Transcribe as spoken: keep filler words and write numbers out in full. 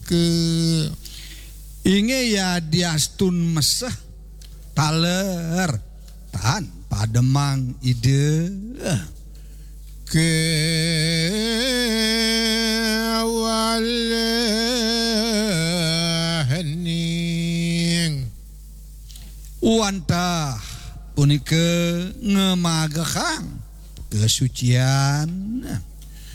ke inge ya diastun meseh taler tan pademang ide ke walening wantah punike ngemagehang kesucian